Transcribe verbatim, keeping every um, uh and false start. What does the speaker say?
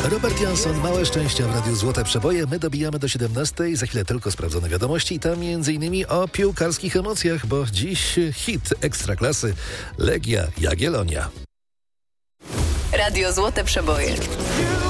Robert Jansson, Małe szczęścia w Radiu Złote Przeboje. My dobijamy do siedemnastej. Za chwilę tylko sprawdzone wiadomości. Tam między innymi o piłkarskich emocjach, bo dziś hit Ekstraklasy Legia Jagiellonia. Radio Złote Przeboje.